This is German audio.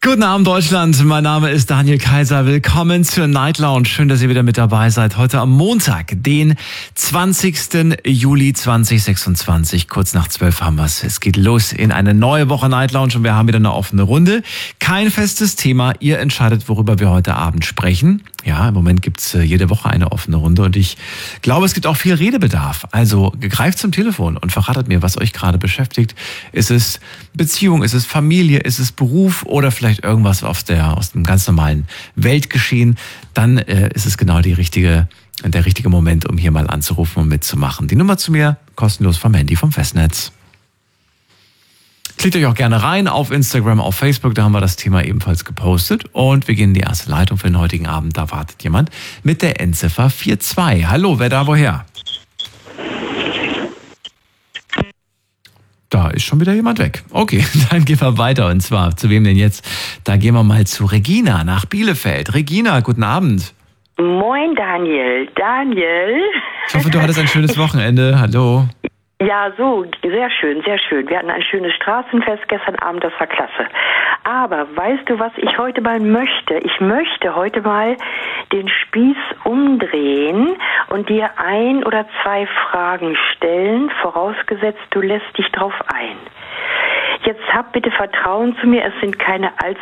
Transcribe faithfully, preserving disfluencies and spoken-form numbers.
Guten Abend, Deutschland. Mein Name ist Daniel Kaiser. Willkommen zur Night Lounge. Schön, dass ihr wieder mit dabei seid. Heute am Montag, den zwanzigsten Juli zweitausendsechsundzwanzig. Kurz nach zwölf haben wir es. Es geht los in eine neue Woche Night Lounge und wir haben wieder eine offene Runde. Kein festes Thema. Ihr entscheidet, worüber wir heute Abend sprechen. Ja, im Moment gibt's jede Woche eine offene Runde und ich glaube, es gibt auch viel Redebedarf. Also greift zum Telefon und verratet mir, was euch gerade beschäftigt. Ist es Beziehung, ist es Familie, ist es Beruf oder vielleicht irgendwas aus, der, aus dem ganz normalen Weltgeschehen? Dann äh, ist es genau die richtige, der richtige Moment, um hier mal anzurufen und mitzumachen. Die Nummer zu mir, kostenlos vom Handy, vom Festnetz. Klickt euch auch gerne rein auf Instagram, auf Facebook, da haben wir das Thema ebenfalls gepostet. Und wir gehen in die erste Leitung für den heutigen Abend. Da wartet jemand mit der Endziffer vier zwei. Hallo, wer da woher? Da ist schon wieder jemand weg. Okay, dann gehen wir weiter. Und zwar, zu wem denn jetzt? Da gehen wir mal zu Regina nach Bielefeld. Regina, guten Abend. Moin Daniel. Daniel. Ich hoffe, du hattest ein schönes Wochenende. Hallo. Ja, so, sehr schön, sehr schön. Wir hatten ein schönes Straßenfest gestern Abend, das war klasse. Aber weißt du, was ich heute mal möchte? Ich möchte heute mal den Spieß umdrehen und dir ein oder zwei Fragen stellen, vorausgesetzt, du lässt dich drauf ein. Jetzt hab bitte Vertrauen zu mir, es sind keine allzu